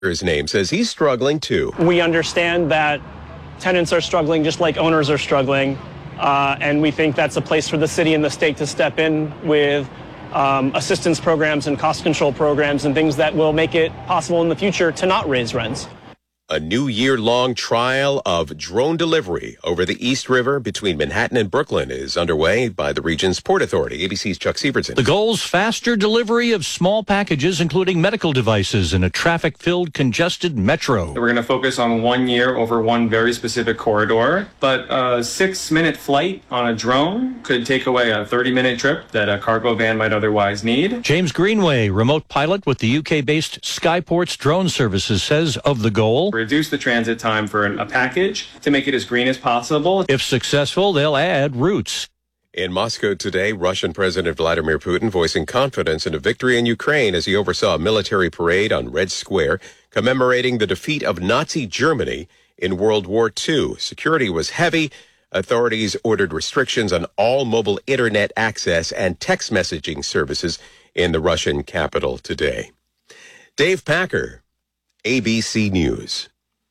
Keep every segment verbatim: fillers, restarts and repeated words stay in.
his name says he's struggling too. We understand that tenants are struggling just like owners are struggling, uh, and we think that's a place for the city and the state to step in with um, assistance programs and cost control programs and things that will make it possible in the future to not raise rents. A new year-long trial of drone delivery over the East River between Manhattan and Brooklyn is underway by the region's Port Authority. A B C's Chuck Sievertson. The goal's faster delivery of small packages, including medical devices, in a traffic-filled, congested metro. We're going to focus on one year over one very specific corridor, but a six-minute flight on a drone could take away a thirty-minute trip that a cargo van might otherwise need. James Greenway, remote pilot with the U K-based Skyports Drone Services, says of the goal, reduce the transit time for a package to make it as green as possible. If successful, they'll add routes. In Moscow today, Russian President Vladimir Putin voicing confidence in a victory in Ukraine as he oversaw a military parade on Red Square commemorating the defeat of Nazi Germany in World War Two. Security was heavy. Authorities ordered restrictions on all mobile internet access and text messaging services in the Russian capital today. Dave Packer, A B C News.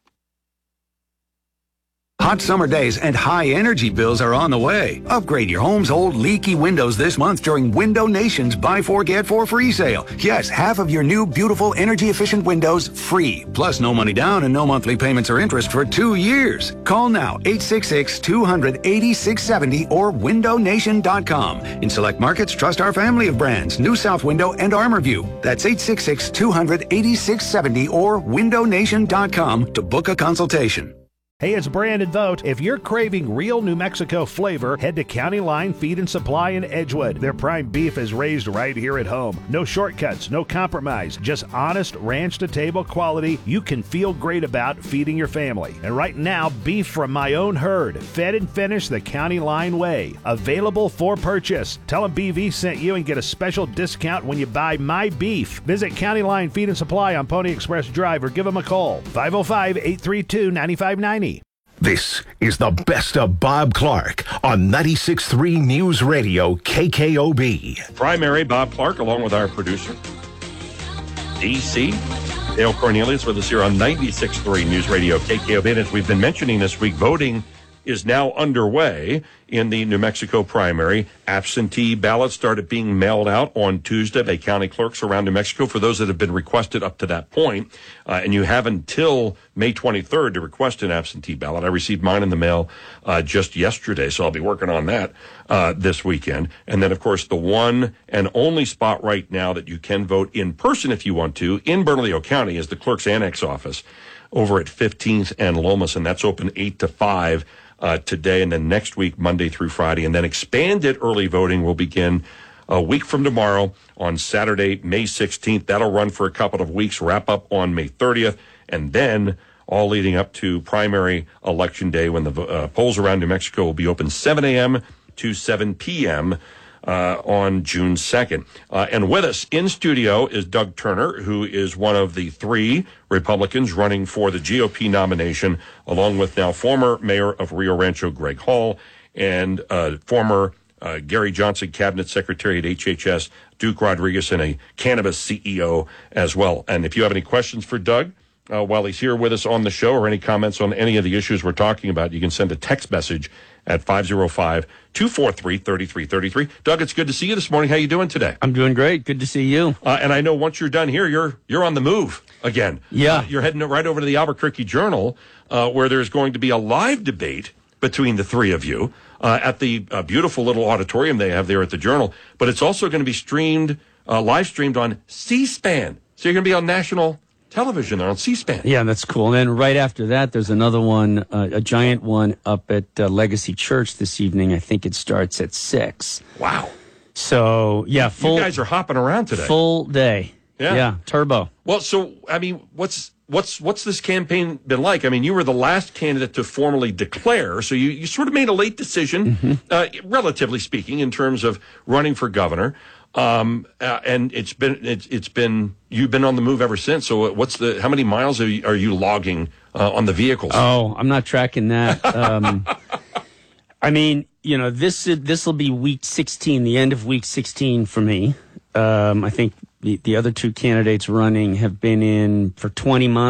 Hot summer days and high energy bills are on the way. Upgrade your home's old leaky windows this month during Window Nation's Buy Four Get Four free sale. Yes, half of your new beautiful energy efficient windows free. Plus no money down and no monthly payments or interest for two years. Call now eight six six, two hundred, eighty-six seventy or window nation dot com. In select markets, trust our family of brands, New South Window and ArmorView. That's eight six six, two hundred, eighty-six seventy or window nation dot com to book a consultation. Hey, it's Brandon Vogt. If you're craving real New Mexico flavor, head to County Line Feed and Supply in Edgewood. Their prime beef is raised right here at home. No shortcuts, no compromise, just honest ranch-to-table quality you can feel great about feeding your family. And right now, beef from my own herd, fed and finished the County Line way. Available for purchase. Tell them B V sent you and get a special discount when you buy my beef. Visit County Line Feed and Supply on Pony Express Drive or give them a call. five oh five, eight three two, nine five nine zero. This is the best of Bob Clark on ninety-six point three News Radio K K O B. Primary Bob Clark, along with our producer, D C, Dale Cornelius, with us here on ninety-six point three News Radio K K O B. And as we've been mentioning this week, voting is now underway in the New Mexico primary. Absentee ballots started being mailed out on Tuesday by county clerks around New Mexico for those that have been requested up to that point. Uh, and you have until May twenty-third to request an absentee ballot. I received mine in the mail uh, just yesterday, so I'll be working on that uh, this weekend. And then, of course, the one and only spot right now that you can vote in person if you want to in Bernalillo County is the clerk's annex office over at fifteenth and Lomas, and that's open eight to five. Uh, today and then next week, Monday through Friday. And then expanded early voting will begin a week from tomorrow on Saturday, May sixteenth. That'll run for a couple of weeks, wrap up on May thirtieth, and then all leading up to primary election day when the uh, polls around New Mexico will be open seven a.m. to seven p.m. Uh, on June second. Uh, and with us in studio is Doug Turner, who is one of the three Republicans running for the G O P nomination, along with now former mayor of Rio Rancho, Greg Hall, and uh, former uh, Gary Johnson cabinet secretary at H H S, Duke Rodriguez, and a cannabis C E O as well. And if you have any questions for Doug, Uh, while he's here with us on the show, or any comments on any of the issues we're talking about, you can send a text message at five oh five, two four three, three three three three. Doug, it's good to see you this morning. How you doing today? I'm doing great. Good to see you. Uh, and I know once you're done here, you're you're on the move again. Yeah. Uh, you're heading right over to the Albuquerque Journal, uh, where there's going to be a live debate between the three of you uh, at the uh, beautiful little auditorium they have there at the Journal. But it's also going to be streamed, uh, live streamed on C-SPAN. So you're going to be on national television there on C-SPAN. Yeah, that's cool. And then right after that, there's another one, uh, a giant one up at uh, Legacy Church this evening. I think it starts at six. Wow. So, yeah, full. You guys are hopping around today. Full day. Yeah. Yeah, turbo. Well, so, I mean, what's what's what's this campaign been like? I mean, you were the last candidate to formally declare, so you, you sort of made a late decision, mm-hmm. uh, relatively speaking, in terms of running for governor. Um, uh, and it's been, it's, it's been, you've been on the move ever since. So what's the, how many miles are you, are you logging, uh, on the vehicles? Oh, I'm not tracking that. Um, I mean, you know, this, this will be week sixteen, the end of week sixteen for me. Um, I think the, the other two candidates running have been in for twenty months.